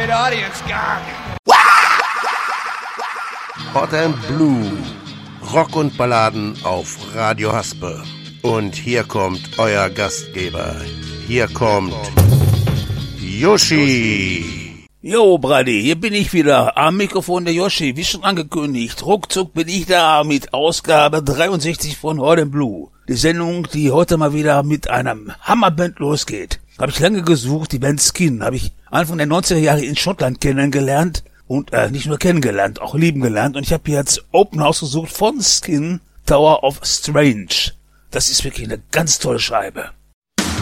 target audience gone. Hot and Blue. Rock und Balladen auf Radio Haspe. Und hier kommt euer Gastgeber. Hier kommt Yoshi. Jo, Brady, hier bin ich wieder am Mikrofon der Yoshi, wie schon angekündigt. Ruckzuck bin ich da mit Ausgabe 63 von Hot and Blue. Die Sendung, die heute mal wieder mit einem Hammerband losgeht. Habe ich lange gesucht, die Band Skin. Habe ich Anfang der 90er Jahre in Schottland kennengelernt. Und nicht nur kennengelernt, auch lieben gelernt. Und ich habe hier jetzt Open ausgesucht von Skin, Tower of Strange. Das ist wirklich eine ganz tolle Scheibe.